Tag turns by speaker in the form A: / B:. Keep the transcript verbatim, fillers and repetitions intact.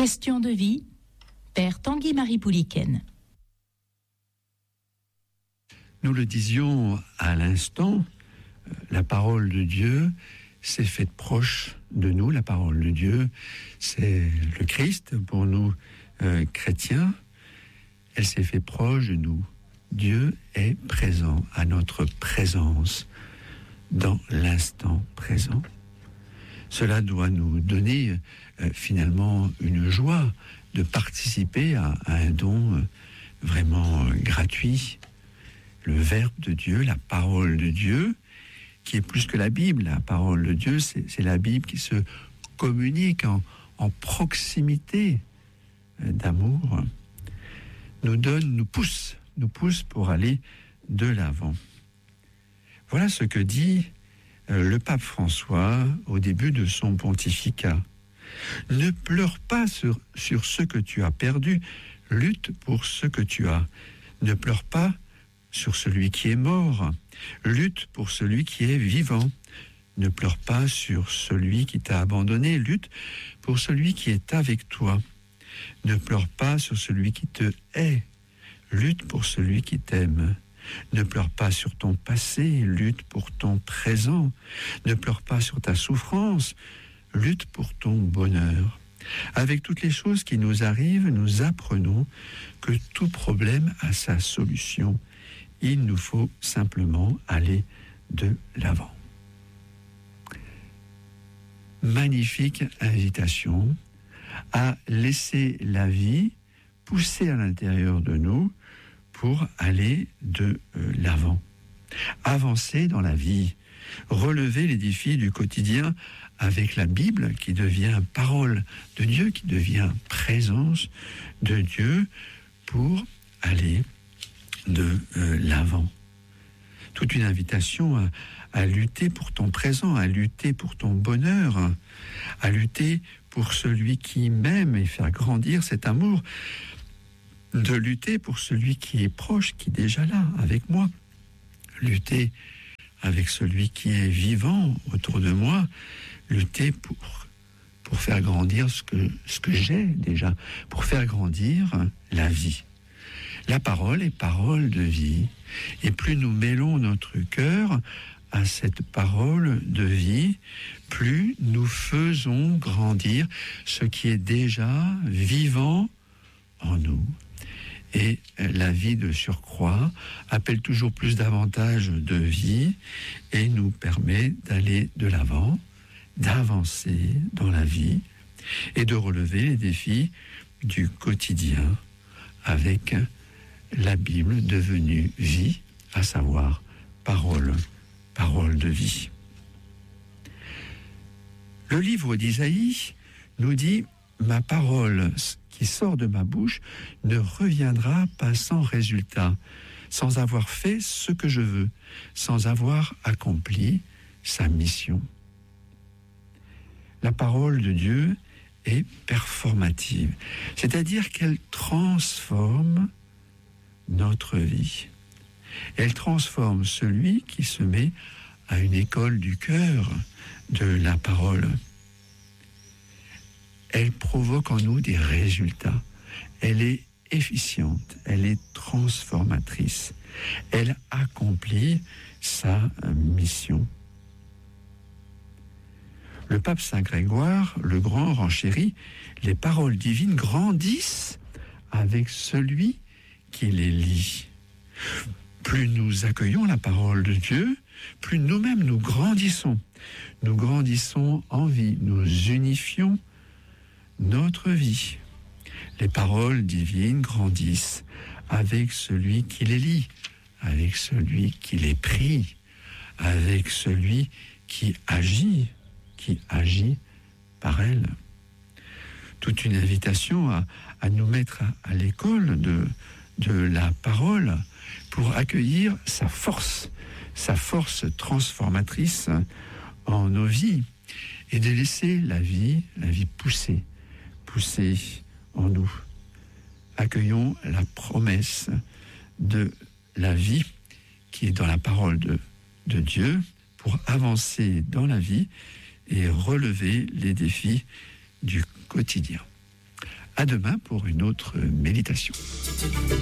A: Question de vie, Père Tanguy-Marie Pouliken.
B: Nous le disions à l'instant, la parole de Dieu s'est faite proche de nous. La parole de Dieu, c'est le Christ pour nous euh, chrétiens. Elle s'est faite proche de nous. Dieu est présent à notre présence dans l'instant présent. Cela doit nous donner euh, finalement une joie de participer à, à un don euh, vraiment euh, gratuit. Le Verbe de Dieu, la parole de Dieu, qui est plus que la Bible. La parole de Dieu, c'est, c'est la Bible qui se communique en, en proximité euh, d'amour, nous donne, nous pousse, nous pousse pour aller de l'avant. Voilà ce que dit euh, le pape François au début de son pontificat. Ne pleure pas sur, sur ce que tu as perdu, lutte pour ce que tu as. Ne pleure pas sur celui qui est mort, lutte pour celui qui est vivant. Ne pleure pas sur celui qui t'a abandonné, lutte pour celui qui est avec toi. Ne pleure pas sur celui qui te hait, lutte pour celui qui t'aime. Ne pleure pas sur ton passé, lutte pour ton présent. Ne pleure pas sur ta souffrance, lutte pour ton bonheur. Avec toutes les choses qui nous arrivent, nous apprenons que tout problème a sa solution. Il nous faut simplement aller de l'avant. Magnifique invitation à laisser la vie pousser à l'intérieur de nous pour aller de euh, l'avant. Avancer dans la vie, relever les défis du quotidien avec la Bible qui devient parole de Dieu, qui devient présence de Dieu pour aller de euh, l'avant. Toute une invitation à, à lutter pour ton présent, à lutter pour ton bonheur, à lutter pour celui qui m'aime et faire grandir cet amour, de lutter pour celui qui est proche, qui est déjà là avec moi, lutter avec celui qui est vivant autour de moi, lutter pour, pour faire grandir ce que, ce que j'ai déjà, pour faire grandir la vie. La parole est parole de vie, et plus nous mêlons notre cœur à cette parole de vie, plus nous faisons grandir ce qui est déjà vivant en nous. Et la vie de surcroît appelle toujours plus davantage de vie et nous permet d'aller de l'avant, d'avancer dans la vie et de relever les défis du quotidien avec la Bible devenue vie, à savoir parole, parole de vie. Le livre d'Isaïe nous dit « Ma parole qui sort de ma bouche ne reviendra pas sans résultat, sans avoir fait ce que je veux, sans avoir accompli sa mission. » La parole de Dieu est performative, c'est-à-dire qu'elle transforme notre vie. Elle transforme celui qui se met à une école du cœur de la parole. Elle provoque en nous des résultats. Elle est efficiente, elle est transformatrice. Elle accomplit sa mission. Le pape Saint Grégoire, le grand, renchérit, les paroles divines grandissent avec celui qui les lit. Plus nous accueillons la parole de Dieu, plus nous-mêmes nous grandissons. Nous grandissons en vie, nous unifions notre vie. Les paroles divines grandissent avec celui qui les lit, avec celui qui les prie, avec celui qui agit, qui agit par elles. Toute une invitation à, à nous mettre à, à l'école de, de la parole pour accueillir sa force, sa force transformatrice en nos vies et de laisser la vie, la vie pousser, pousser en nous. Accueillons la promesse de la vie qui est dans la parole de, de Dieu pour avancer dans la vie et relever les défis du quotidien. à demain pour une autre méditation.